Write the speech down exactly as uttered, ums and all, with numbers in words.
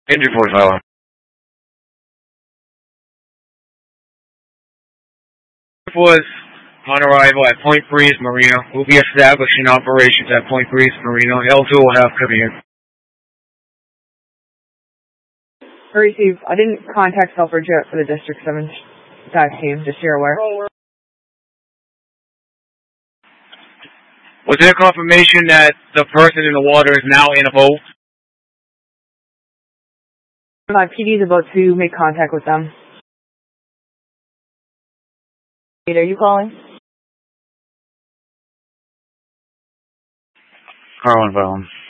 Engine forty-five. Was on arrival at Point Breeze Marina. Will be establishing operations at Point Breeze Marina. L two will have command. Receive. I didn't contact Selfridge yet for the District seven dive team, just so you're aware. Was there confirmation that the person in the water is now in a boat? My P D is about to make contact with them. Are you calling? Carlin Valley.